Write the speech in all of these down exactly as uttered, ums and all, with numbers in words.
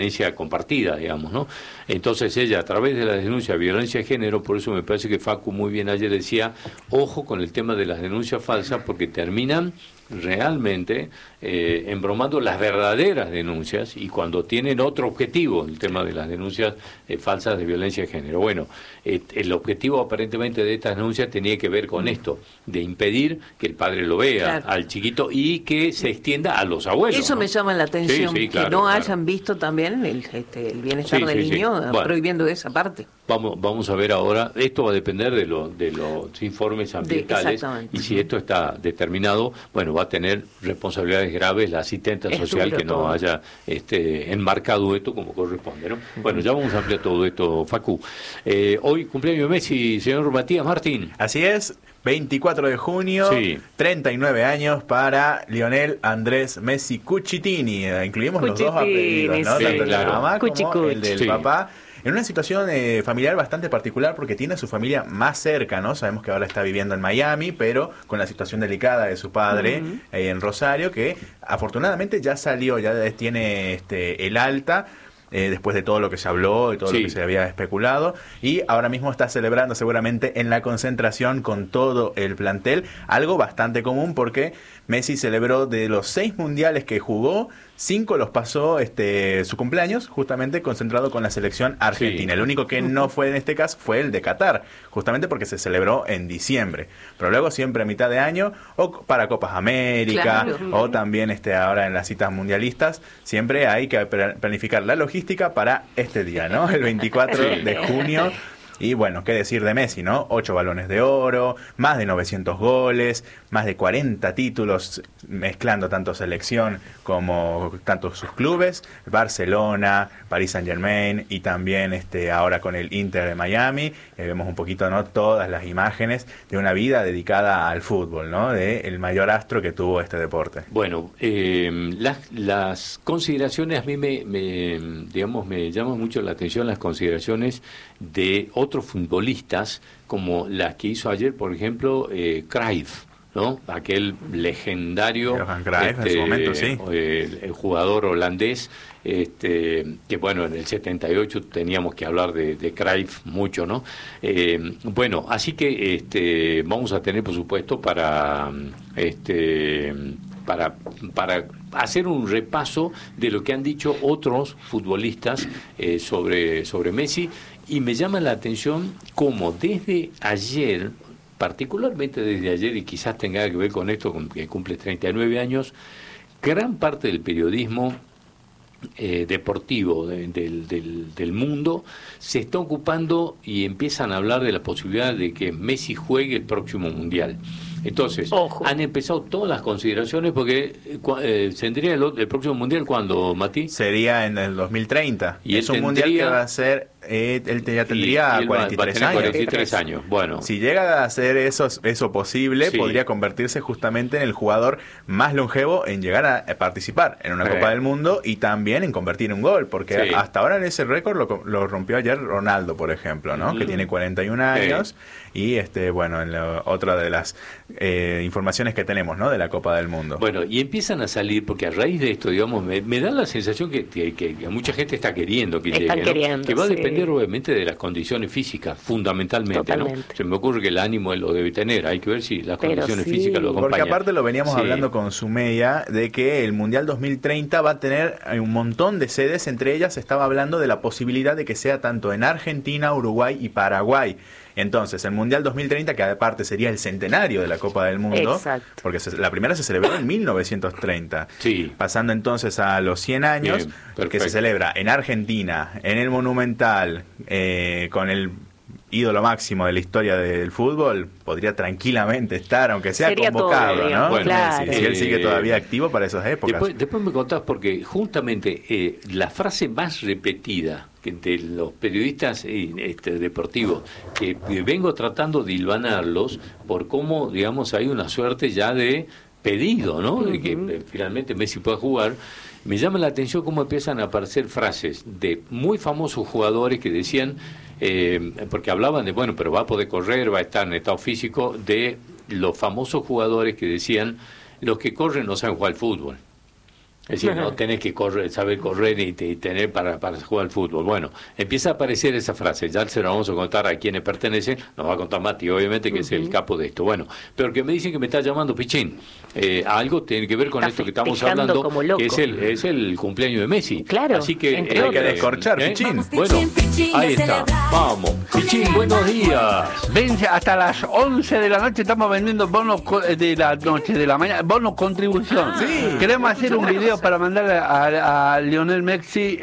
violencia compartida, digamos, ¿no? Entonces ella, a través de la denuncia de violencia de género, por eso me parece que Facu muy bien ayer decía, ojo con el tema de las denuncias falsas, porque terminan realmente eh, embromando las verdaderas denuncias y cuando tienen otro objetivo, el tema de las denuncias eh, falsas de violencia de género. Bueno, eh, el objetivo aparentemente de estas denuncias tenía que ver con esto, de impedir que el padre lo vea, claro, al chiquito y que se extienda a los abuelos. Eso, ¿no?, me llama la atención, sí, sí, claro, que no claro. hayan visto también el, este, el bienestar sí, del sí, niño, sí. Bueno, prohibiendo esa parte. Vamos, vamos a ver ahora, esto va a depender de, lo, de los informes ambientales de, y si esto está determinado, bueno, va a tener responsabilidades graves la asistente social que no todo. haya este, enmarcado esto como corresponde, ¿no? Uh-huh. Bueno, ya vamos a ampliar todo esto, Facu. Eh, hoy cumpleaños de Messi, señor Matías Martín. Así es, veinticuatro de junio, sí. treinta y nueve años para Lionel Andrés Messi Cucitini. Incluimos Cucitini, los dos apellidos, ¿no? Sí, tanto el claro. de la mamá como Cuchicuch. el del sí. papá. En una situación eh, familiar bastante particular porque tiene a su familia más cerca, ¿no? Sabemos que ahora está viviendo en Miami, pero con la situación delicada de su padre uh-huh. eh, en Rosario, que afortunadamente ya salió, ya tiene este el alta. Eh, después de todo lo que se habló y todo sí. lo que se había especulado, y ahora mismo está celebrando seguramente en la concentración con todo el plantel, algo bastante común porque Messi celebró de los seis mundiales que jugó, cinco los pasó este su cumpleaños justamente concentrado con la selección argentina. Sí. El único que no fue en este caso fue el de Qatar, justamente porque se celebró en diciembre, pero luego siempre a mitad de año o para Copas América, claro, o también este ahora en las citas mundialistas, siempre hay que planificar la logística para este día, ¿no? El veinticuatro de junio. Y bueno, qué decir de Messi, ¿no? Ocho balones de oro, más de novecientos goles, más de cuarenta títulos, mezclando tanto selección como tanto sus clubes, Barcelona, Paris Saint-Germain y también este ahora con el Inter de Miami. Eh, vemos un poquito, ¿no?, todas las imágenes de una vida dedicada al fútbol, ¿no?, de el mayor astro que tuvo este deporte. Bueno, eh, las, las consideraciones a mí me, me, digamos, me llaman mucho la atención las consideraciones de otros futbolistas como las que hizo ayer, por ejemplo, eh, Cruyff, ¿no? Aquel legendario Johan Cruyff, este, en su momento, sí. el, el jugador holandés, este, que bueno, en el setenta y ocho teníamos que hablar de, de Cruyff mucho, ¿no? Eh, bueno, así que este, vamos a tener, por supuesto, para este para para hacer un repaso de lo que han dicho otros futbolistas eh, sobre sobre Messi. Y me llama la atención cómo desde ayer, particularmente desde ayer, y quizás tenga que ver con esto, con que cumple treinta y nueve años, gran parte del periodismo eh, deportivo de, del, del, del mundo se está ocupando y empiezan a hablar de la posibilidad de que Messi juegue el próximo Mundial. Entonces, Ojo. han empezado todas las consideraciones porque eh, ¿tendría el, el próximo Mundial cuándo, Mati? Sería en el dos mil treinta. Y es un tendría, Mundial que va a ser, eh, él ya tendría y, y cuarenta y tres años. cuarenta y tres años, bueno. Si llega a hacer eso, eso posible, sí. podría convertirse justamente en el jugador más longevo en llegar a participar en una sí. Copa del Mundo y también en convertir un gol, porque sí. hasta ahora en ese récord lo, lo rompió ayer Ronaldo, por ejemplo, ¿no? Mm. Que tiene cuarenta y un años sí. y este bueno, en lo, otra de las Eh, informaciones que tenemos, ¿no?, de la Copa del Mundo. Bueno, y empiezan a salir, porque a raíz de esto, digamos, me, me da la sensación que, que, que mucha gente está queriendo que Están llegue, queriendo, ¿no? Que va a sí. depender obviamente de las condiciones físicas, fundamentalmente, Totalmente. ¿no? Se me ocurre que el ánimo él lo debe tener, hay que ver si las Pero condiciones sí. físicas lo acompañan. Porque aparte lo veníamos sí. hablando con Sumeya, de que el Mundial dos mil treinta va a tener un montón de sedes, entre ellas se estaba hablando de la posibilidad de que sea tanto en Argentina, Uruguay y Paraguay. Entonces, el Mundial dos mil treinta, que aparte sería el centenario de la Copa del Mundo, Exacto. porque se, la primera se celebró en mil novecientos treinta, sí. pasando entonces a los cien años, Bien, que se celebra en Argentina, en el Monumental, eh, con el ídolo máximo de la historia del fútbol, podría tranquilamente estar, aunque sea Sería convocado, todo, ¿no? Bueno, claro. Si, si él sigue todavía activo para esas épocas. Después, después me contás, porque justamente eh, la frase más repetida que de los periodistas eh, este, deportivos, que, que vengo tratando de hilvanarlos por cómo, digamos, hay una suerte ya de pedido, ¿no? Uh-huh. De que eh, finalmente Messi pueda jugar. Me llama la atención cómo empiezan a aparecer frases de muy famosos jugadores que decían, eh, porque hablaban de, bueno, pero va a poder correr, va a estar en estado físico, de los famosos jugadores que decían, los que corren no saben jugar al fútbol. Es decir, no tenés que correr, saber correr y, te, y tener para, para jugar al fútbol. Bueno, empieza a aparecer esa frase, ya se la vamos a contar a quienes pertenecen, nos va a contar Mati, obviamente, que uh-huh. es el capo de esto. Bueno, pero que me dicen que me está llamando Pichín. Eh, algo tiene que ver con está esto que estamos hablando, que es el, es el cumpleaños de Messi. Claro. Así que eh, hay que descorchar, ¿eh? Pichín. Bueno, ahí está. Vamos. Pichín, buenos días. Vence hasta las once de la noche, estamos vendiendo bonos de la noche, de la mañana, bonos contribución. Sí. Queremos hacer un video para mandarle a, a Lionel Messi,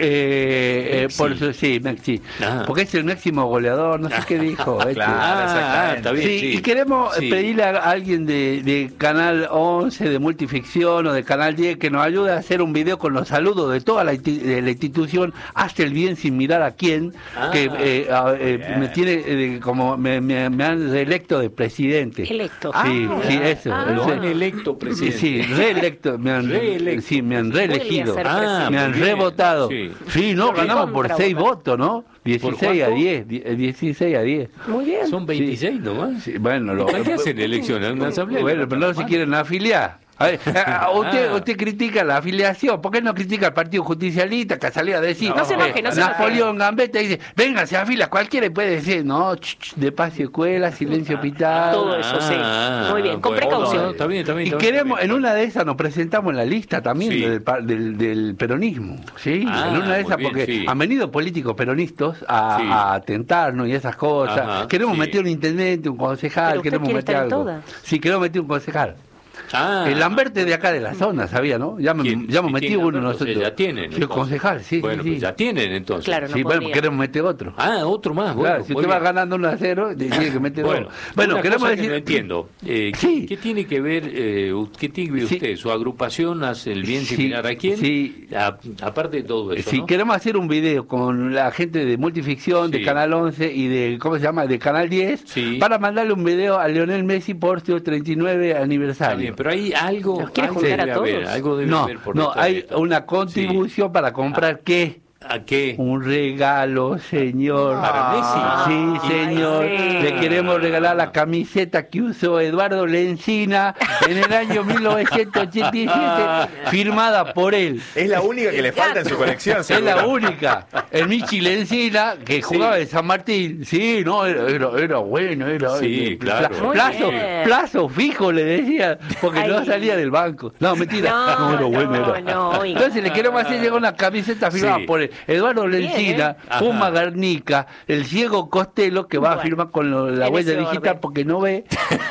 eh, eh, por su, sí, Messi, ah. porque es el máximo goleador, no sé qué dijo. Este. Claro, ah, está bien, sí, sí. Y queremos sí. pedirle a alguien de, de Canal once, de Multificción o de Canal diez que nos ayude a hacer un video con los saludos de toda la, de la institución, hace el bien sin mirar a quién, ah, que eh, eh, me tiene eh, como me, me, me han reelecto de presidente. Electo. Sí, ah, sí, eso. Ah, lo han electo presidente. Sí, sí, reelecto, me han, reelecto. Sí, me han reelegido. Ah, me han rebotado. Sí, sí no, ganamos por seis votos, ¿no? dieciséis a diez, dieciséis a diez. Muy bien. Son veintiséis sí. nomás. Sí, bueno, lo, ¿para qué hacen elecciones? ¿Una asamblea? Bueno, pero no se quieren afiliar. A ver, usted, usted critica la afiliación, ¿por qué no critica al Partido Justicialista que salió a decir? No, no se enoje, no se enoje. Napoleón Gambetta dice, venga, se afila, cualquiera puede decir, no, ch, ch, de paz y escuela, silencio pital. Todo eso, sí. Muy bien, con bueno, precaución. no, está bien, está bien, y está bien, queremos, está bien. en una de esas nos presentamos en la lista también sí. del, del, del peronismo, ¿sí? Ah, en una de esas, bien, porque sí. han venido políticos peronistas a, sí. a atentarnos y esas cosas. Ajá, queremos sí. meter un intendente, un concejal, Pero queremos quiere meter estar en algo. todas. Sí, queremos meter un concejal. Ah, el Lamberte de acá de la zona, ¿sabía, no? Ya, me, ya hemos metido uno nosotros. Ya tienen. Sí, concejal, sí. Bueno, sí, pues sí. ya tienen entonces. Claro, no sí, podría. bueno, queremos meter otro. Ah, otro más. Bueno, claro, si usted va ganando uno a cero, tiene que meter bueno, dos. Bueno, una queremos cosa decir. Que no entiendo. Eh, sí. ¿qué, ¿Qué tiene que ver, eh, qué tiene que ver sí. usted? ¿Su agrupación hace el bien sí, sin mirar a quién? Sí. A, aparte de todo eso. Sí, ¿no? queremos hacer un video con la gente de Multificción, sí. de Canal once y de, ¿cómo se llama? De Canal diez, sí. para mandarle un video a Lionel Messi por su treinta y nueve aniversario. Está bien, pero hay algo. ¿Nos quiere algo juntar debe a todos? haber, algo debe no, haber por no, hay esto. una contribución sí. para comprar ah. qué. ¿A qué? Un regalo, señor. ¿Para Messi? Sí, señor. Ay, sí. Le queremos regalar la camiseta que usó Eduardo Lencina en el año mil novecientos ochenta y siete, firmada por él. Es la única que le falta en su colección. Es la única. El Michi Lencina, que jugaba sí. en San Martín. Sí, no, era, era, era bueno. Era, sí, era, claro. Plazo, plazo fijo, le decía, porque Ay. no salía del banco. No, mentira. No, no, era bueno. no, Era. no, Entonces le queremos hacer llegar una camiseta firmada sí. por él. Eduardo Lencina, ¿eh? Puma Garnica, el ciego Costello, que va bueno, a firmar con lo, la huella digital orden. Porque no ve.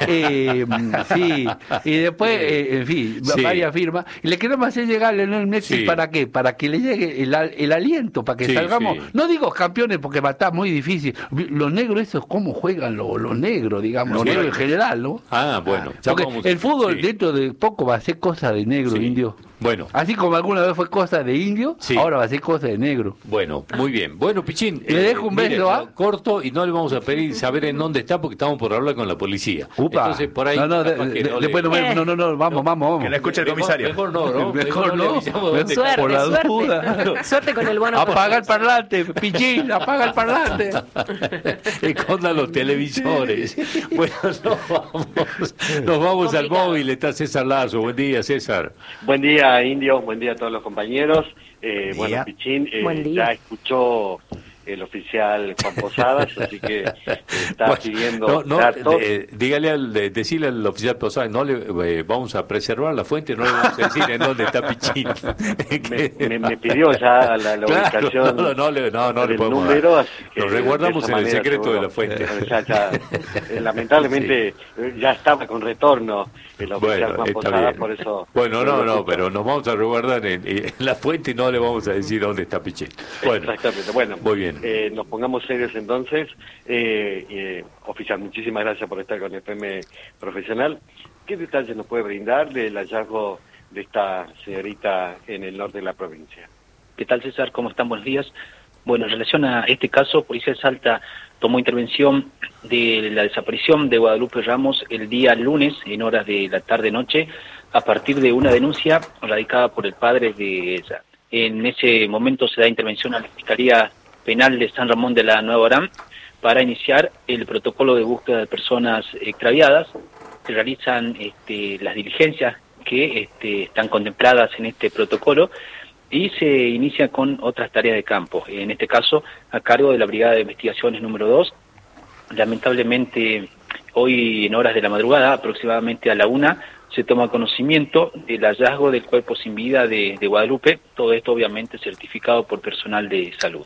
Eh, sí, y después, eh, en fin, sí. varias firmas. Y le queremos hacer llegar a Lionel Messi, sí. ¿para qué? Para que le llegue el, el aliento, para que sí, salgamos. Sí. No digo campeones, porque va a estar muy difícil. Los negros, esos, ¿cómo juegan los, los negros, digamos? Los negros en general, ¿no? Ah, bueno. Porque vamos, el fútbol sí. dentro de poco va a ser cosa de negro, sí. indio. Bueno. Así como alguna vez fue cosa de indio, sí. ahora va a ser cosa de negro. Bueno, muy bien. Bueno, Pichín, le eh, dejo un beso, mire, ¿ah? corto y no le vamos a pedir saber en dónde está porque estamos por hablar con la policía. Upa. Entonces, por ahí... No, no, de, de, no, después le... no, no, no, no, vamos, vamos, vamos. Que no escuche el comisario. Mejor, mejor no, ¿no? Mejor, mejor no. no. Suerte, por la suerte. Duda. Suerte con el bono. Apaga el parlante, Pichín, apaga el parlante. Esconda los televisores. Bueno, nos vamos, nos vamos al móvil. Está César Lazo. Buen día, César. Buen día, Indio. Buen día a todos los compañeros. Eh, bueno, Pichín, eh, ya escuchó el oficial Juan Posadas, así que eh, está bueno, pidiendo no, no, datos. Eh, dígale al, de, decirle al oficial Posadas, no le eh, vamos a preservar la fuente, no le vamos a decir en dónde está Pichín. me, me, me pidió ya la, la claro, ubicación no, no, no, no, no le podemos número, dar. Así que Nos resguardamos en el secreto seguro, de la fuente. Ya, ya, eh, lamentablemente sí. ya estaba con retorno el oficial bueno, Juan Posadas, por eso... Bueno, no, no, pero nos vamos a resguardar en, en la fuente y no le vamos a decir dónde está Pichín. Bueno, exactamente, bueno, muy bien. Eh, nos pongamos serios entonces. Eh, eh, oficial, muchísimas gracias por estar con F M Profesional. ¿Qué detalles nos puede brindar del hallazgo de esta señorita en el norte de la provincia? ¿Qué tal, César? ¿Cómo están? Buenos días. Bueno, en relación a este caso, Policía de Salta tomó intervención de la desaparición de Guadalupe Ramos el día lunes, en horas de la tarde-noche, a partir de una denuncia radicada por el padre de ella. En ese momento se da intervención a la Fiscalía Penal de San Ramón de la Nueva Orán para iniciar el protocolo de búsqueda de personas extraviadas. Se realizan este, las diligencias que este, están contempladas en este protocolo y se inicia con otras tareas de campo, en este caso a cargo de la Brigada de Investigaciones número dos. Lamentablemente hoy en horas de la madrugada, aproximadamente a la una, se toma conocimiento del hallazgo del cuerpo sin vida de, de Guadalupe, todo esto obviamente certificado por personal de salud.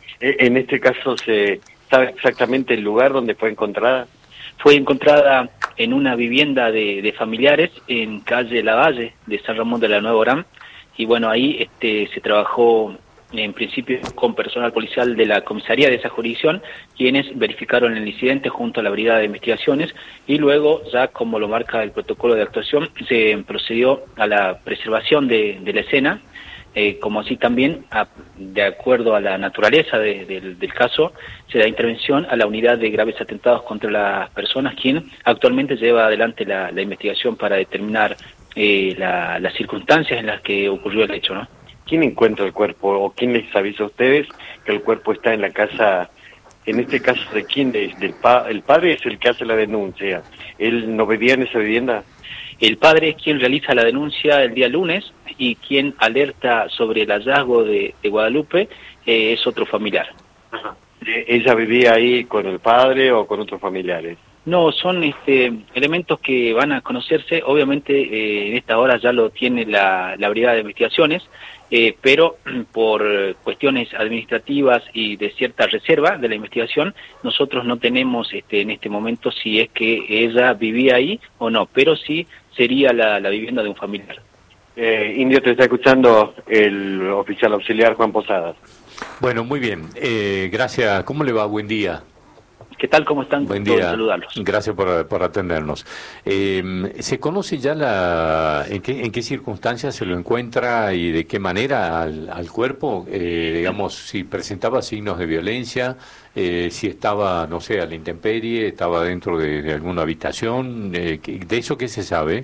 En este caso, ¿se sabe exactamente el lugar donde fue encontrada? Fue encontrada en una vivienda de, de familiares en calle Lavalle de San Ramón de la Nueva Orán, y bueno, ahí este, se trabajó en principio con personal policial de la comisaría de esa jurisdicción, quienes verificaron el incidente junto a la Brigada de Investigaciones, y luego, ya como lo marca el protocolo de actuación, se procedió a la preservación de, de la escena, eh, como así también, a, de acuerdo a la naturaleza de, de, del caso, se da intervención a la unidad de graves atentados contra las personas, quien actualmente lleva adelante la, la investigación para determinar eh, la, las circunstancias en las que ocurrió el hecho, ¿no? ¿Quién encuentra el cuerpo o quién les avisa a ustedes que el cuerpo está en la casa? En este caso, ¿de quién? ¿De, del pa el padre es el que hace la denuncia? ¿Él no vivía en esa vivienda? El padre es quien realiza la denuncia el día lunes, y quien alerta sobre el hallazgo de, de Guadalupe eh, es otro familiar. Ajá. ¿Ella vivía ahí con el padre o con otros familiares? No, son este, elementos que van a conocerse, obviamente eh, en esta hora ya lo tiene la, la Brigada de Investigaciones, eh, pero por cuestiones administrativas y de cierta reserva de la investigación, nosotros no tenemos este, en este momento si es que ella vivía ahí o no, pero sí sería la, la vivienda de un familiar. Eh, Indio, te está escuchando el oficial auxiliar Juan Posadas. Bueno, muy bien. Eh, gracias. ¿Cómo le va? Buen día. ¿Qué tal? ¿Cómo están? Buen día. Saludarlos. Gracias por, por atendernos. Eh, ¿Se conoce ya la en qué, en qué circunstancias se lo encuentra y de qué manera al, al cuerpo? Eh, digamos, si presentaba signos de violencia, eh, si estaba, no sé, a la intemperie, estaba dentro de, de alguna habitación. Eh, ¿De eso qué se sabe?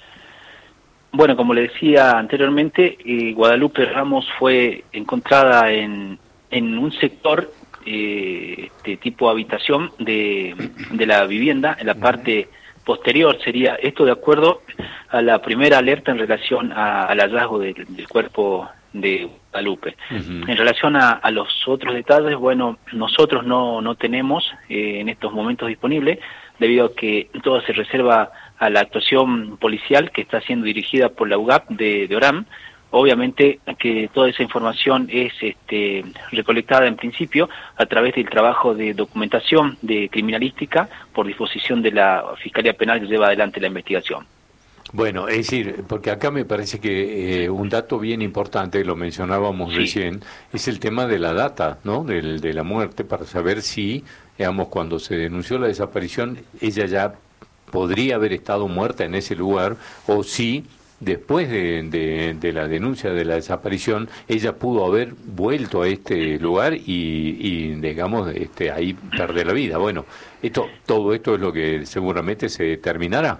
Bueno, como le decía anteriormente, eh, Guadalupe Ramos fue encontrada en, en un sector eh, de tipo habitación de, de la vivienda, en la parte posterior sería esto, de acuerdo a la primera alerta en relación a, al hallazgo del, del cuerpo de Guadalupe. Uh-huh. En relación a, a los otros detalles, bueno, nosotros no, no tenemos eh, en estos momentos disponible, debido a que todo se reserva a la actuación policial que está siendo dirigida por la U G A P de, de Orán. Obviamente que toda esa información es este, recolectada en principio a través del trabajo de documentación de criminalística por disposición de la Fiscalía Penal que lleva adelante la investigación. Bueno, es decir, porque acá me parece que eh, un dato bien importante, lo mencionábamos sí. recién, es el tema de la data, ¿no? Del, de la muerte, para saber si, digamos, cuando se denunció la desaparición, ella ya podría haber estado muerta en ese lugar, o si después de, de, de la denuncia de la desaparición, ella pudo haber vuelto a este lugar y, y digamos, este, ahí perder la vida. Bueno, esto, todo esto es lo que seguramente se determinará.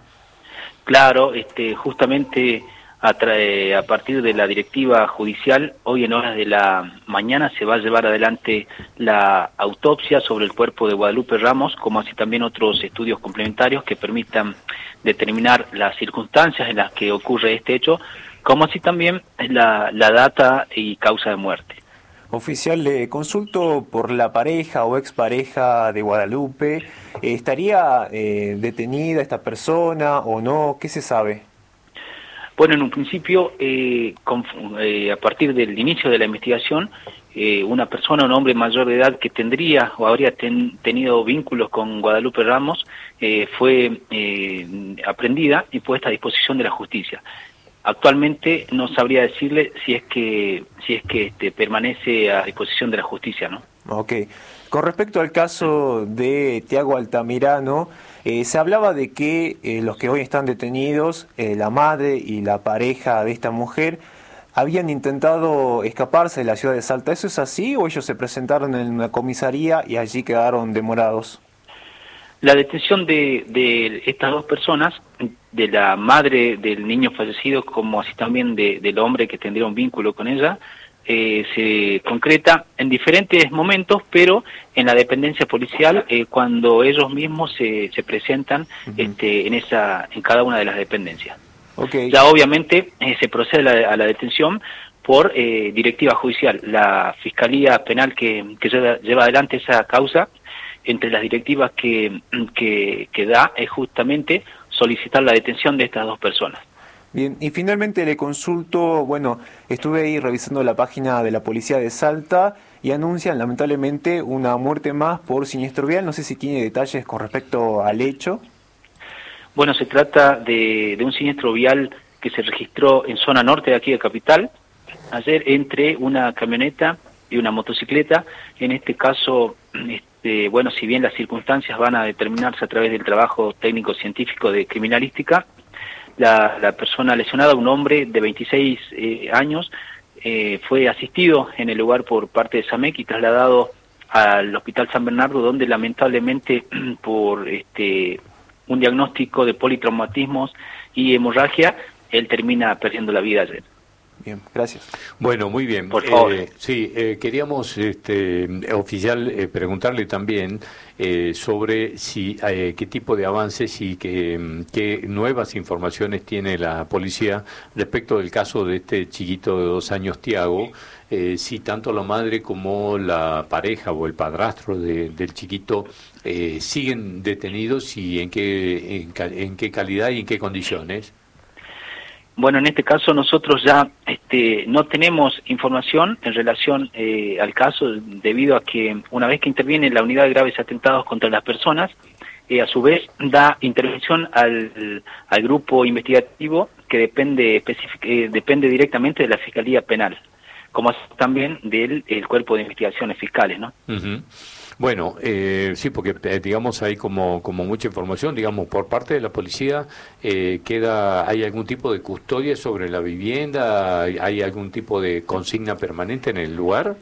Claro, este, justamente a, tra- a partir de la directiva judicial, hoy en horas de la mañana se va a llevar adelante la autopsia sobre el cuerpo de Guadalupe Ramos, como así también otros estudios complementarios que permitan determinar las circunstancias en las que ocurre este hecho, como así también la, la data y causa de muerte. Oficial, le consulto por la pareja o expareja de Guadalupe. ¿Estaría eh, detenida esta persona o no? ¿Qué se sabe? Bueno, en un principio, eh, con, eh, a partir del inicio de la investigación, eh, una persona, un hombre mayor de edad que tendría o habría ten, tenido vínculos con Guadalupe Ramos, eh, fue eh, aprendida y puesta a disposición de la justicia. Actualmente no sabría decirle si es que si es que este, permanece a disposición de la justicia, ¿no? Ok. Con respecto al caso de Tiago Altamirano, eh, se hablaba de que eh, los que hoy están detenidos, eh, la madre y la pareja de esta mujer, habían intentado escaparse de la ciudad de Salta. ¿Eso es así o ellos se presentaron en una comisaría y allí quedaron demorados? La detención de, de estas dos personas, de la madre del niño fallecido, como así también de, del hombre que tendría un vínculo con ella, eh, se concreta en diferentes momentos, pero en la dependencia policial, eh, cuando ellos mismos se, se presentan uh-huh. este, en esa en cada una de las dependencias. Okay. Ya obviamente eh, se procede a la, a la detención por eh, directiva judicial. La Fiscalía Penal que, que lleva, lleva adelante esa causa, entre las directivas que, que, que da es justamente solicitar la detención de estas dos personas. Bien, y finalmente le consulto, bueno, estuve ahí revisando la página de la policía de Salta y anuncian lamentablemente una muerte más por siniestro vial. No sé si tiene detalles con respecto al hecho. Bueno, se trata de, de un siniestro vial que se registró en zona norte de aquí de Capital, ayer entre una camioneta y una motocicleta. En este caso, este, bueno, si bien las circunstancias van a determinarse a través del trabajo técnico-científico de criminalística, la, la persona lesionada, un hombre de veintiséis eh, años, eh, fue asistido en el lugar por parte de SAMEC y trasladado al Hospital San Bernardo, donde lamentablemente por este un diagnóstico de politraumatismos y hemorragia, él termina perdiendo la vida ayer. Bien, gracias. Bueno, muy bien. Por favor. Eh, sí, eh, queríamos, este, oficial, eh, preguntarle también eh, sobre si eh, qué tipo de avances y qué, qué nuevas informaciones tiene la policía respecto del caso de este chiquito de dos años, Tiago. Eh, si tanto la madre como la pareja o el padrastro de, del chiquito eh, siguen detenidos y en qué, en, en qué calidad y en qué condiciones. Bueno, en este caso nosotros ya este, no tenemos información en relación eh, al caso, debido a que una vez que interviene la unidad de graves atentados contra las personas, eh, a su vez da intervención al, al grupo investigativo que depende, específic, eh, depende directamente de la Fiscalía Penal, como también del el Cuerpo de Investigaciones Fiscales, ¿no? Uh-huh. Bueno, eh, sí, porque eh, digamos hay como como mucha información, digamos, por parte de la policía, eh, queda hay algún tipo de custodia sobre la vivienda, hay, hay algún tipo de consigna permanente en el lugar.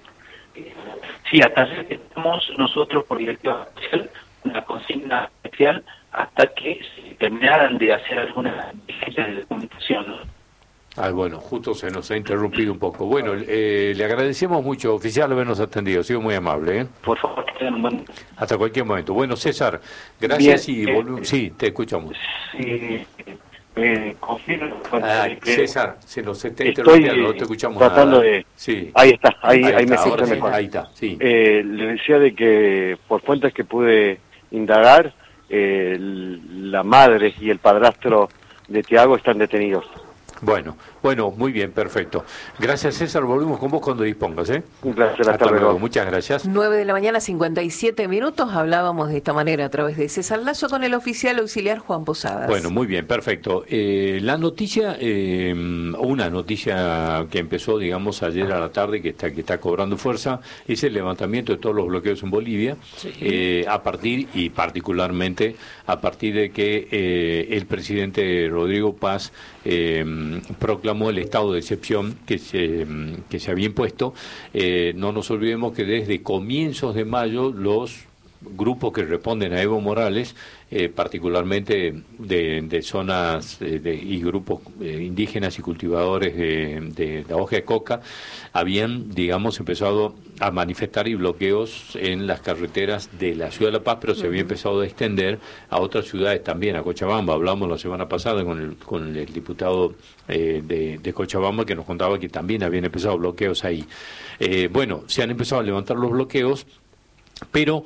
Sí, hasta estamos nosotros por directiva social una consigna especial hasta que se terminaran de hacer algunas diligencias de documentación, ¿no? Ah, bueno, justo se nos ha interrumpido un poco. Bueno, eh, le agradecemos mucho, oficial, habernos atendido. Ha sido muy amable, ¿eh? Por favor, que tengan un buen... Hasta cualquier momento. Bueno, César, gracias. Bien, y eh, volvemos. Sí, te escuchamos. Sí, eh, confirmo... Ah, César, se nos está Estoy interrumpiendo, no te escuchamos tratando nada. de... Sí. Ahí está, ahí, ahí, ahí, me está, escucho ahora mejor. sí, ahí está, sí. Eh, le decía de que por fuentes que pude indagar, eh, la madre y el padrastro de Tiago están detenidos. Bueno, bueno, muy bien, perfecto. Gracias, César. Volvemos con vos cuando dispongas, ¿eh? Un placer, hasta, hasta luego. luego. Muchas gracias. nueve de la mañana, cincuenta y siete minutos. Hablábamos de esta manera a través de César Lazo con el oficial auxiliar Juan Posadas. Bueno, muy bien, perfecto. Eh, la noticia, eh, una noticia que empezó, digamos, ayer a la tarde, que está que está cobrando fuerza, es el levantamiento de todos los bloqueos en Bolivia, sí. eh, a partir, y particularmente, a partir de que eh, el presidente Rodrigo Paz eh, proclamó el estado de excepción que se, que se había impuesto. Eh, no nos olvidemos que desde comienzos de mayo los grupos que responden a Evo Morales, eh, particularmente de, de zonas eh, de, y grupos eh, indígenas y cultivadores de, de la hoja de coca, habían, digamos, empezado a manifestar y bloqueos en las carreteras de la ciudad de La Paz, pero se había empezado a extender a otras ciudades también, a Cochabamba. Hablamos la semana pasada con el, con el diputado eh, de, de Cochabamba, que nos contaba que también habían empezado bloqueos ahí. Eh, bueno, se han empezado a levantar los bloqueos, pero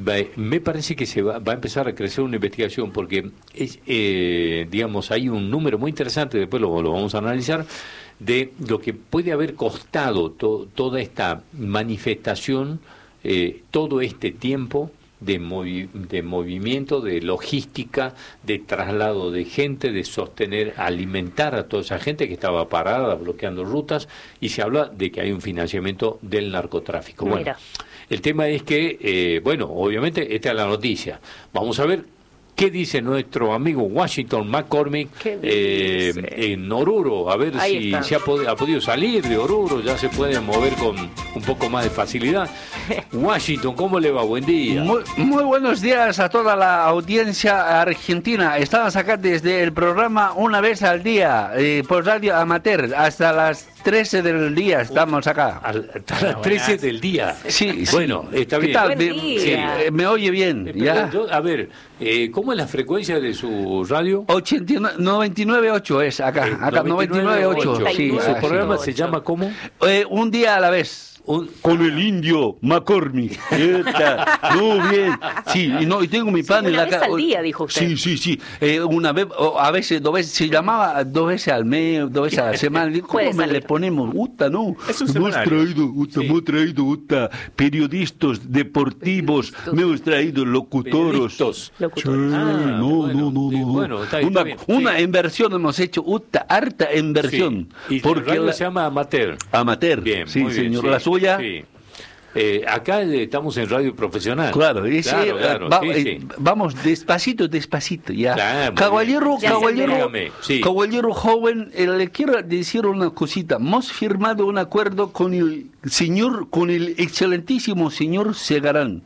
me parece que se va, va a empezar a crecer una investigación, porque es, eh, digamos, hay un número muy interesante, después lo, lo vamos a analizar, de lo que puede haber costado to, toda esta manifestación, eh, todo este tiempo de, movi de movimiento, de logística, de traslado de gente, de sostener, alimentar a toda esa gente que estaba parada, bloqueando rutas, y se habla de que hay un financiamiento del narcotráfico. Bueno, Mira. El tema es que, eh, bueno, obviamente esta es la noticia. Vamos a ver qué dice nuestro amigo Washington McCormick eh, en Oruro, a ver Ahí si se ha, pod ha podido salir de Oruro, ya se puede mover con un poco más de facilidad. Washington, ¿cómo le va? Buen día. Muy, muy buenos días a toda la audiencia argentina. Estamos acá desde el programa Una Vez al Día, eh, por Radio Amateur, hasta las trece del día estamos acá. A las trece del día. Sí, bueno, sí. está ¿Qué bien. tal? Buen Me, día. sí, eh, me oye bien, Eh, ¿ya? yo, a ver, eh, ¿cómo es la frecuencia de su radio? ochenta y nueve, noventa y nueve punto ocho es acá, Eh, acá noventa y nueve punto ocho. Sí, ¿Su ah, programa sí. se llama cómo? Eh, un día a la vez. Un- Con el indio McCormick. Eta, no, bien. Sí, y, no, y tengo mi pan Sí, en una la vez casa. al día, dijo usted. Sí, sí, sí. Eh, una vez, o a veces, dos veces, se llamaba dos veces al mes, dos veces a la semana. Digo, ¿cómo Puede me salir. le ponemos? Uta, ¿no? Es un hemos semanario. traído, uta, Sí. hemos traído, uta, periodistas deportivos, me hemos traído locutoros. Periodistas. Sí, Locutores. no, Ah, no, bueno, no, sí, no. bueno, está bien, una está bien, una sí. inversión hemos hecho, uta, harta inversión. Sí. Y Porque la radio la- se llama Amateur. Amateur. Bien, sí, muy bien, señor. sí, La suya. sí. Eh, acá eh, estamos en radio profesional. Claro, ese, claro, eh, claro, va- sí, eh, sí. vamos despacito, despacito, ya. Claro, muy caballero, bien. Ya se caballero, dígame, sí. caballero joven, eh, le quiero decir una cosita. Hemos firmado un acuerdo con el señor, con el excelentísimo señor Segarán.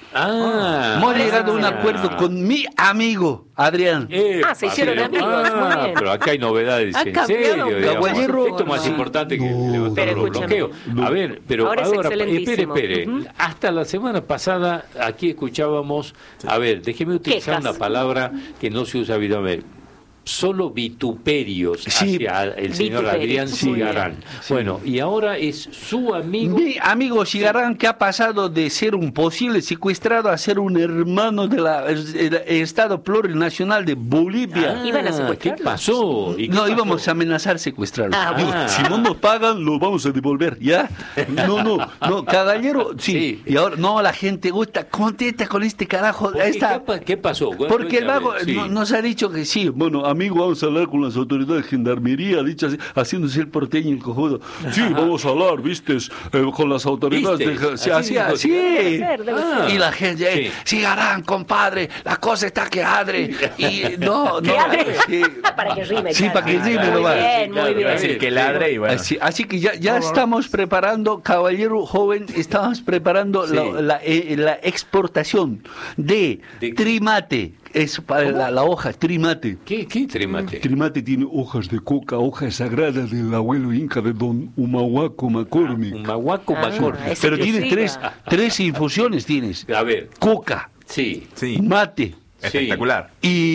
Ah, Hemos llegado a un ah. acuerdo con mi amigo Adrián. Eh, Ah, se hicieron pero- amigos, ah, muy bien. pero acá hay novedades Ha en cambiado serio, un digamos. caballero. Esto es más Sí. importante que No. levantar Pero los escúchame. bloqueos. A ver, pero Ahora ahora, es espere, excelentísimo. espere. Ujú. Hasta la semana pasada aquí escuchábamos, a ver, déjeme utilizar Quejas. una palabra que no se usa habitualmente. Solo vituperios Sí. hacia el señor Vituperios. Adrián Sí. Cigarán. Bueno, y ahora es su amigo. Mi amigo Cigarán, que ha pasado de ser un posible secuestrado a ser un hermano del Estado Plurinacional de Bolivia. Ah, ¿Iban a ¿qué secuestrarlo? pasó? ¿Y qué No, pasó? íbamos a amenazar secuestrarlo. Ah, Digo, bueno. si no nos pagan, lo vamos a devolver, ¿ya? No, no, no, caballero, sí. Sí. Y ahora, no, la gente gusta, contenta con este carajo. ¿Por qué? Esta- ¿Qué, pa- qué pasó? porque el vago Cuéntame, sí. no- nos ha dicho que sí, bueno, amigo, vamos a hablar con las autoridades de gendarmería, ha dicho así, haciéndose el porteño y el cojudo. Sí, vamos a hablar, viste, eh, con las autoridades de... ¿Viste? Sí, Así así, dijo, sí. Debe ser, debe Ah. ser. Y la gente, eh, Sí. Cigarán, compadre, la cosa está que adre. Y no, no. ¿Que adre? sí. Para que rime, Sí, claro. para que rime, Muy no va. bien, Claro, muy bien. claro. Así que ladre y bueno. Así, así que ya, ya estamos preparando, caballero joven, estamos preparando Sí. la, la, eh, la exportación de, ¿De qué? trimate, es para la, la hoja, trimate. ¿Qué, qué trimate? Trimate tiene hojas de coca, hojas sagradas del abuelo inca de don Humahuaco McCormick. Un mahuaco Ah, macor. es Pero tiene exclusiva. tres, tres infusiones, tienes. A ver, Coca, sí. Sí, mate espectacular.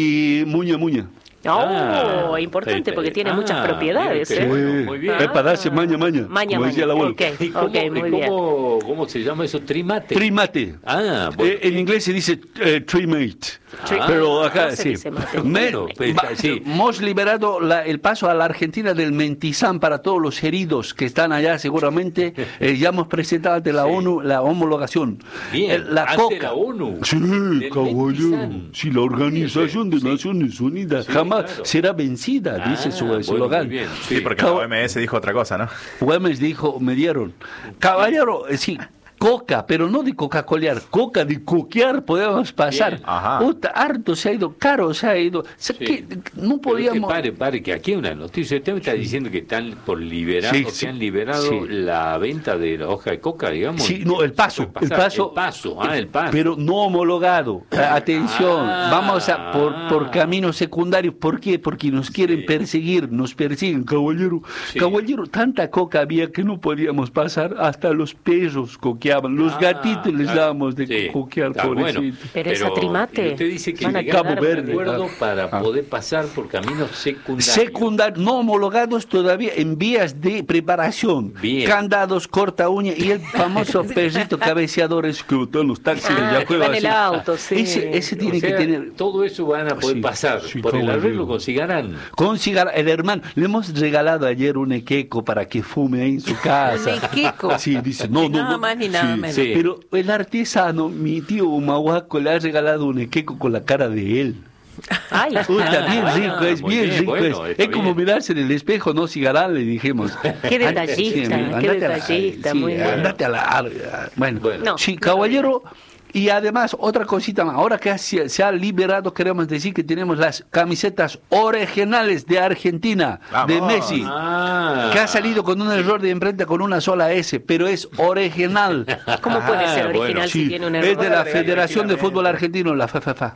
y muña muña. Oh, Ah, importante sí, porque sí. tiene Ah, muchas propiedades. mire ¿eh? usted. Bueno, muy bien. Es para darse maña maña, Maña, como decía el maña. abuelo. Ok, ¿Y cómo, ok, muy y bien. cómo, cómo se llama eso? Trimate. Trimate. Ah, bueno. Eh, en inglés se dice eh, trimate. Ah, Pero acá no se sí. dice mate. Me- Bueno, pues, va- sí. Hemos liberado la- el paso a la Argentina del Mentizán para todos los heridos que están allá seguramente. Eh, ya hemos presentado ante la Sí. ONU la homologación. Bien, Eh, la ante coca. la ONU. Sí, Del caballero. Mentizán. Sí, la Organización de Sí. Naciones Unidas Sí, jamás claro. será vencida, dice Ah, su bueno, eslogan. muy bien. Sí, Sí. porque Cabo- la O M S dijo otra cosa, ¿no? Güemes dijo, me dieron. Caballero, eh, sí, coca, pero no de Coca-Colear, coca de coquear podemos pasar. Bien. Ajá. Puta, harto se ha ido, caro se ha ido. O sea, Sí. que no Pero es que podíamos... pare, pare, que aquí hay una noticia. Usted me está diciendo que están por liberar, Sí, o que sí. han liberado Sí. la venta de la hoja de coca, digamos. Sí, no, el paso, Se puede el pasar. paso, El paso, ah, el paso. pero no homologado. A- Atención, Ah. vamos a por, por caminos secundarios. ¿Por qué? Porque nos quieren Sí. perseguir, nos persiguen, caballero. Sí. Caballero, tanta coca había que no podíamos pasar, hasta los perros coqueaban, los Ah, gatitos les claro. dábamos de Sí. coquear, Ah, bueno. pobrecitos. Pero esa trimate y usted dice que van a llegaron Cabo a un Verde. acuerdo Ah. para Ah. poder pasar por caminos secundarios. Secundarios, no homologados todavía en vías de preparación. Bien. Candados, corta uña y el famoso perrito cabeceador es que están los taxis de Ah, la que cueva. va en el así. auto, sí. Ese, ese tiene O sea, que tener. todo eso van a poder Sí, pasar sí, por el caballero. arreglo con Cigarán. Con cigarro, el hermano, le hemos regalado ayer un equeco para que fume ahí en su casa. Un equeco. Sí, dice, no, no, Nada no. más ni nada menos. sí. Pero el artesano, mi tío Humahuaco, le ha regalado un equeco con la cara de él. Ay, Uy, está bien Ah, rico, es muy bien, bien, rico. bueno, es está es como bien. mirarse en el espejo, no Cigarán, le dijimos. Qué detallista, Sí, qué andate a la- detallista, sí, muy bien. andate a la... Bueno, Bueno. No. sí, caballero. Y además, otra cosita más, ahora que se, se ha liberado, queremos decir que tenemos las camisetas originales de Argentina, de Vamos. Messi. Ah. Que ha salido con un error de imprenta con una sola S, pero es original. ¿Cómo puede Ah, ser original bueno, si Sí, tiene un es error? de la Federación de Fútbol Argentino, la F F F.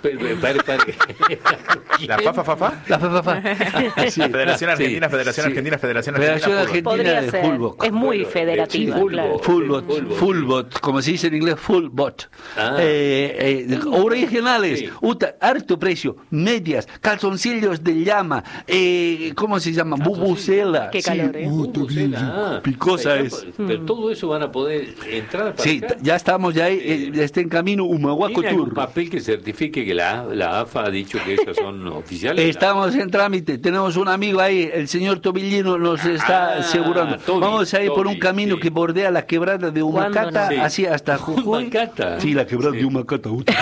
Pero, pero, pare, pare. ¿La FAFA, FAFA? La fa, fa, fa. Sí. Federación Argentina, Sí. Federación Sí. Argentina, Federación Federación Argentina. Fútbol. Argentina Podría de ser. fútbol. Es muy Bueno, federativa, sí, claro. Fullbot, Fullbot. fullbot, como se dice en inglés, fullbot. Ah. Eh, eh, originales, Sí. uta, harto precio, medias, calzoncillos de llama, eh, ¿cómo se llama? Bubucela. Qué Sí, calor, ¿eh? uh, Uh, ah, picosa pero, es. Pero todo eso van a poder entrar para Sí, acá. ya estamos ya ahí, eh, está en camino Humahuaco ¿Tiene algún Tour. papel que certifique que la, la A F A ha dicho que esas son oficiales? Estamos en trámite, tenemos un amigo ahí, el señor Tobillino nos está Ah, asegurando. Tobi, Vamos a ir por un Tobi, camino sí. que bordea la quebrada de Humacata, ¿Cuándo no? así hasta Jujuy. Humacata. Sí, la quebrada de Humacata. Uta,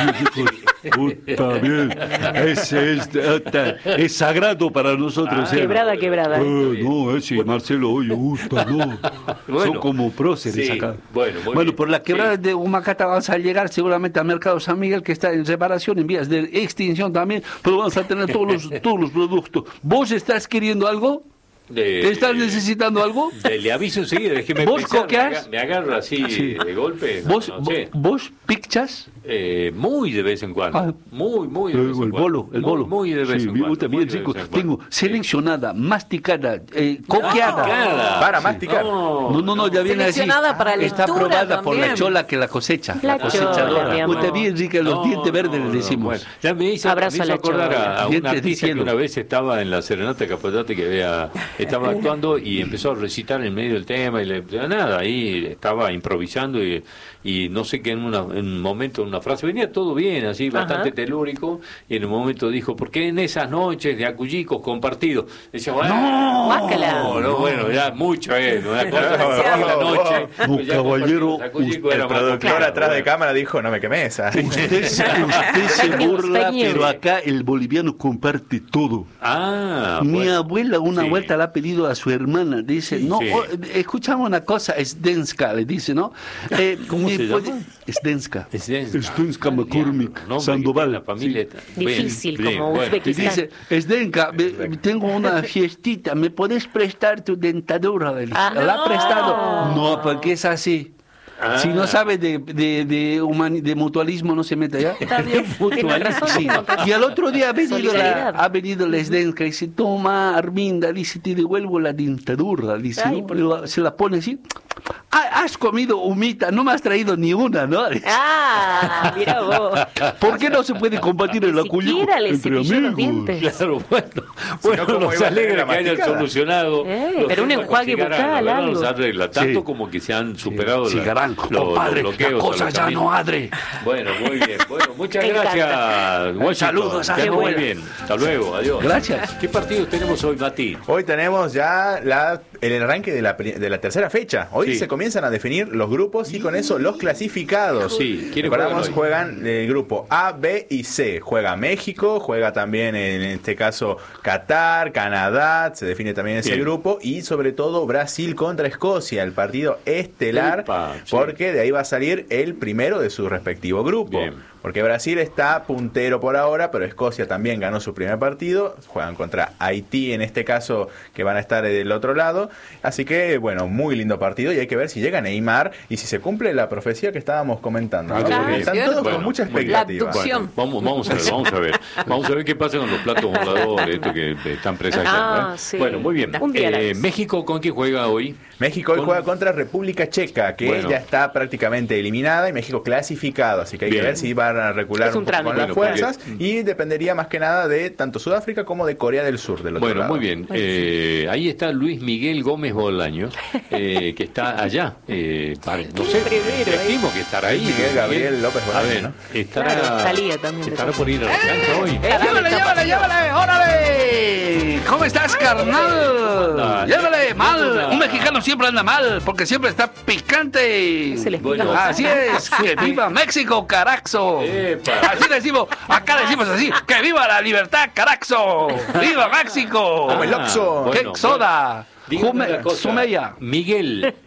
uta, bien. Ese es, uta, es sagrado para nosotros. Ah, eh. Quebrada, quebrada. Eh, no, ese Marcelo, oye, gusta, no. Bueno, Son como próceres sí, acá. bueno, muy bueno bien. por la quebrada Sí. de Humacata vamos a llegar seguramente a Mercado San Miguel, que está en reparación, en vías de extinción también, pero vamos a tener todos los, todos los productos. ¿Vos estás queriendo algo? De- ¿Estás necesitando algo? de- le aviso enseguida, déjeme ¿Vos pensar, me coqueás? aga- Me agarra así Sí. de golpe. no- ¿Vos, no sé. vos picchas? Eh, muy de vez en cuando. Ah. muy, muy de El, vez en el cuando. bolo, el Muy- bolo. Muy, de vez Sí, en cuando. gusta muy bien de rico. vez en cuando. Tengo seleccionada, masticada, eh, coqueada. Masticada. Para Sí. masticar. No, no, no, ya viene así. Seleccionada para Está lectura aprobada por la también. chola que la cosecha. La La cosechadora. chola, mi amor. Gusta bien rica, los No, dientes verdes no, le no, decimos. bueno, ya me hizo, Abrazo me a hizo la acordar chola. a, a un Dientes de artista que cielo. una vez estaba en la Serenata Capodate que había, estaba actuando y empezó a recitar en medio del tema y le nada, ahí estaba improvisando y, y no sé qué en, una, en un momento, en una frase, venía todo bien, así, bastante Ajá. telúrico, y en un momento dijo, ¿por qué en esas noches de acuchicos compartidos? Decía, No, guácala. no, no, bueno, ya mucho, ¿eh? Una cosa Demasiado. por la noche. No, pues ya caballero, compartir los acuchicos El era más productor complicado, atrás de bueno. cámara dijo, no me quemes. ah. Usted, se- usted se Fake news, burla, fake news. pero acá el boliviano comparte todo. Ah, Mi bueno. abuela una Sí. vuelta le ha pedido a su hermana, dice, no, Sí. oh, escuchamos una cosa, es denska, le dice, ¿no? Eh, ¿Cómo ¿me se puede- llama? Es denska. Es denska. Es denska McCormick, No, Sandoval. La familia Sí. está- bien, Difícil, bien, como bueno. Y Uzbekistán. dice, Esdenka, me- tengo una fiestita, ¿me podés prestar tu dentadura? Le dice. Ah, ¿La ha no. prestado? No, porque es así. Ah. Si no sabe de, de, de, humani- de mutualismo, no se mete allá. Está bien, tiene razón. Sí. Y al otro día ha venido la, Solidaridad. ha venido la Esdenka y dice, toma, Arminda, dice, te devuelvo la dentadura. Dice, Ay, ¿no? por Y la- se la pone así. "Ah, has comido humita, no me has traído ni una, ¿no? Ah, mira vos. ¿Por qué no se puede combatir el Ni acuyo siquiera le entre cepilló los amigos? dientes. Claro, bueno, bueno ¿cómo nos iba a tener alegra la que hayan masticada? solucionado. Eh, los pero un temas enjuague con Cigarán, bucal, la verdad, algo. nos arregla, tanto Sí. como que se han superado la- Cigarán, los, los compadre, bloqueos. la a cosa los ya caminos. no adre. Bueno, muy bien. Bueno, muchas Me encanta. gracias, Washington. Saludos a Que esté su muy abuela. bien. Hasta luego, adiós. Gracias. ¿Qué partidos tenemos hoy, Mati? Hoy tenemos ya la, el arranque de la, pri- de la tercera fecha. Hoy Sí. se comienzan a definir los grupos y con eso los clasificados. Sí, ¿quiénes Recordamos, juegan juegan el grupo A, B y C. Juega México, juega también en este caso Qatar, Canadá, se define también ese Bien. grupo, y sobre todo Brasil contra Escocia, el partido estelar, Epa, sí. porque de ahí va a salir el primero de su respectivo grupo. Bien. Porque Brasil está puntero por ahora, pero Escocia también ganó su primer partido. Juegan contra Haití, en este caso, que van a estar del otro lado. Así que, bueno, muy lindo partido. Y hay que ver si llega Neymar y si se cumple la profecía que estábamos comentando, ¿no? Ah, Porque bien. están Cierto. todos Bueno, con mucha muy bien. expectativa. La abducción. Bueno, vamos, vamos a ver, vamos a ver. Vamos a ver qué pasa con los platos voladores, esto que están presagiando. Ah, ¿eh? sí. Bueno, muy bien. Un día a la Eh, vez. México, ¿con quién juega hoy? México hoy Con- juega contra República Checa, que Bueno. ya está prácticamente eliminada, y México clasificado. Así que hay Bien. que ver si van a recular Es un un poco trámite. con las Bueno, fuerzas. porque- Y dependería más que nada de tanto Sudáfrica como de Corea del Sur. Del otro Bueno, lado. muy bien. Eh, ahí está Luis Miguel Gómez Bolaños, eh, que está allá. Eh, pare- no sé, Primero, estimo que estará ahí. Miguel Gabriel López A Bolaños, ver, ¿no? estará, Claro, Talía también. estará por ir a la cancha hoy. Eh, ¡Llévale, llévale, llévale! ¡Órale! ¿Cómo estás, carnal? Ah, ¡Llévale! ¡Mal! hola. Un mexicano siempre anda mal, porque siempre está picante. Se les Bueno. pica. Así es, que viva México, caraxo. Epa. Así decimos, acá decimos así, que viva la libertad, caraxo. ¡Viva México! Como el Oxxo. Ah, ¡Qué bueno, soda! Dígame Jume- una cosa, Sumeya. Miguel,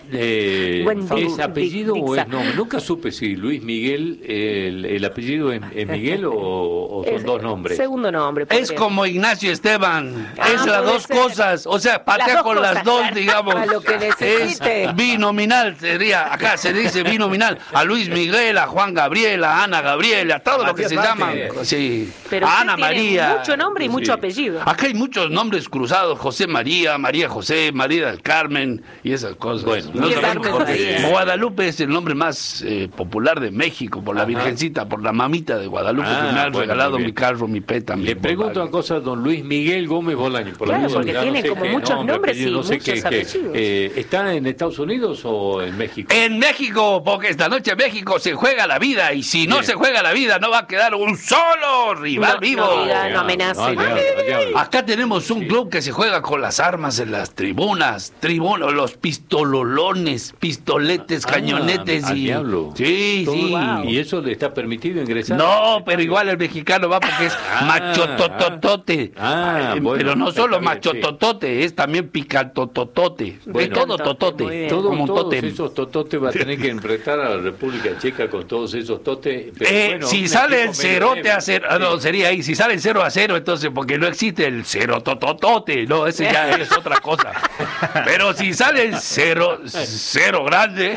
Eh, Buen ¿Es di- apellido di- o es dixa. nombre? Nunca supe si Luis Miguel, el, el apellido es, es Miguel o, o son Es- dos nombres. Segundo nombre. Es podría como Ignacio Esteban, Ah, es las puede dos ser. cosas, o sea, patea Las dos con cosas, las dos, claro. digamos. A lo que necesite. Es binominal, sería, acá se dice binominal, a Luis Miguel, a Juan Gabriel, a Ana Gabriela, a todo A lo que se Matías llaman, Vázquez. sí, Pero a usted Ana tiene María. mucho nombre y Sí. mucho apellido. Acá hay muchos nombres cruzados, José María, María José, María del Carmen y esas cosas. Bueno, no y sabemos Carmen por qué. María. Guadalupe es el nombre más eh, popular de México, por la Ajá. Virgencita, por la mamita de Guadalupe, Ah, que me ha bueno, regalado muy bien. mi carro, mi peta. mi Le pregunto Volkswagen. una cosa a don Luis Miguel Gómez Bolaño. Por Claro, lo menos porque ya tiene sé como qué muchos nombre, nombres apellido, y no sé muchos qué- qué. apellidos. Eh, ¿Está en Estados Unidos o en México? En México, porque esta noche en México se juega la vida y si no Bien. se juega la vida no va a quedar un solo rival No, vivo. no diga, no amenace. al diablo, al diablo. Acá tenemos un club que se juega con las armas en las tribunas, tribunas, los pistololones, pistoletes, Ah, cañonetes al y diablo. sí, Todo- sí. ¿Y eso le está permitido ingresar? No, pero igual el mexicano va porque es Ah, machotototote. ah, Ay, bueno, pero no está solo bien, machototote, es también picantototote. Bueno. Es todo Picantote, totote, muy bien. Todo, como un todos tótem. esos tototes va a tener que enfrentar a la República Checa con todos esos totes. pero Eh, bueno, si un sale el equipo medio cerote débil. a cero, ah, no, sería ahí, si sale el cero a cero, entonces, porque no existe el cero tototote, no, ese ya es otra cosa. Pero si sale el cero, cero grande,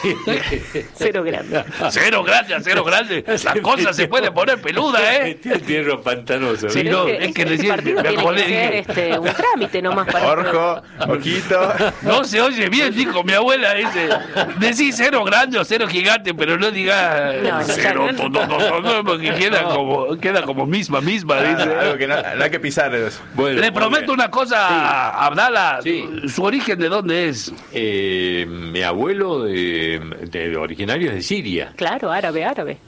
Cero grande. cero grande a cero grande, la cosa se puede poner peluda, ¿eh? Tiene tierra pantanosa. Sí, Pero no, este- es que este recién partido me tiene acordé, que ser dije, este, un trámite nomás para... Orjo, ojito. no se oye bien, dijo mi abuela, dice, decís cero grande o cero gigante, pero no diga No, no, cero no. totototote, porque queda como, queda como misma, misma, dice. Algo que no, no hay que pisar. eso. Bueno, Le muy prometo bien. una cosa, Abdala, Sí. ¿su origen de dónde es? Eh, mi abuelo de, de originario es de Siria. Claro, árabe, árabe.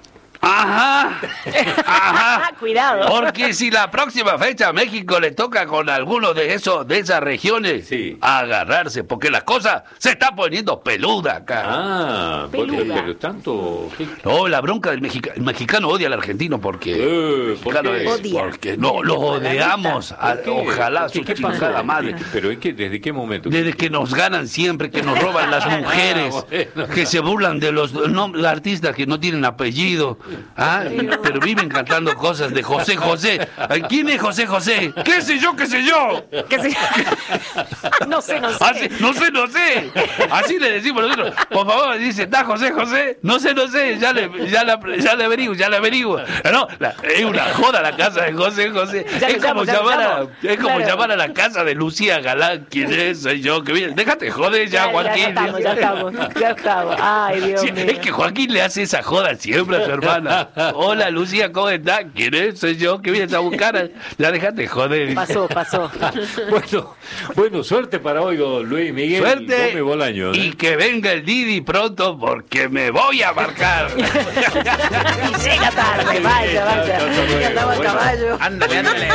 Ajá, ajá. Ah, cuidado. Porque si la próxima fecha a México le toca con alguno de esos de esas regiones, Sí. agarrarse, porque la cosa se está poniendo peluda acá. Ah, porque- Peluda. pero tanto... ¿qué? No, la bronca del mexica- el mexicano odia al argentino porque, Eh, ¿por claro, qué? es Odia. porque no lo odiamos, a- ¿Por qué? ojalá ¿Por qué? su ¿Qué pasó? chingada madre. Pero es que, ¿desde qué momento? Desde que nos ganan siempre, que nos roban las mujeres, Ah, bueno. que se burlan de los no, los artistas que no tienen apellido, ¿ah? Y- pero viven cantando cosas de José José. Ay, ¿quién es José José? ¿Qué sé yo, qué sé yo? ¿Qué se- no sé, no sé. Así, no sé, no sé. Así le decimos nosotros. Por favor, dice, ¿está José José? No sé, no sé. Ya le, ya la- ya le averiguo, ya le averiguo. No, la- es una joda la casa de José José. Ya lo Es como, llamo, ya lo llamar, llamo. a, es como Claro. llamar a la casa de Lucía Galán. ¿Quién es? Soy yo. Que viene. Déjate joder ya, Ya, ya Joaquín. estamos, ya estamos, ya estamos. Ay, Dios Sí, mío. es que Joaquín le hace esa joda siempre a su hermana. Hola, Lucía, ¿cómo estás? ¿Quién es? Soy yo. Que vienes a buscar. Ya déjate joder. Pasó, pasó. Bueno, bueno, suerte para hoy, don Luis Miguel Suerte Gómez Bolaño. ¿eh? y que venga el Didi pronto porque me voy a marcar. Y llega tarde, vaya, vaya. Que andaba a caballo. Ándale, ándale.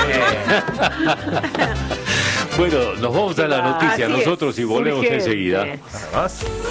Bueno, nos vamos a la noticia Así es, nosotros y volvemos urgente. enseguida. Vamos.